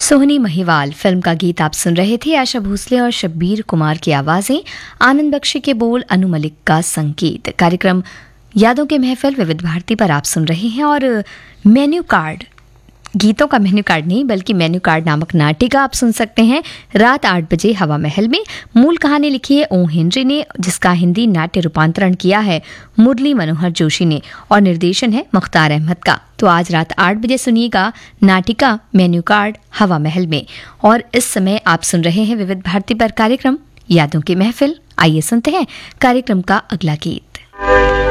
सोहनी Mahiwal film का गीत आप सुन रहे थे। आशा भोसले और शब्बीर कुमार की आवाजें, आनंद बख्शी के बोल, अनु मलिक का संगीत। कार्यक्रम यादों के महफिल विविध भारती पर आप सुन रहे हैं और मेन्यू कार्ड, गीतों का मेन्यू कार्ड नहीं बल्कि मेन्यू कार्ड नामक नाटिका आप सुन सकते हैं रात 8 बजे हवा महल में। मूल कहानी लिखी है ओ हेनरी ने, जिसका हिंदी नाट्य रूपांतरण किया है मुरली मनोहर जोशी ने और निर्देशन है मुख्तार अहमद का। तो आज रात 8 बजे सुनिएगा नाटिका मेन्यू कार्ड हवा महल में। और इस समय आप सुन रहे हैं विविध भारती पर कार्यक्रम यादों की महफिल। आइए सुनते हैं कार्यक्रम का अगला गीत।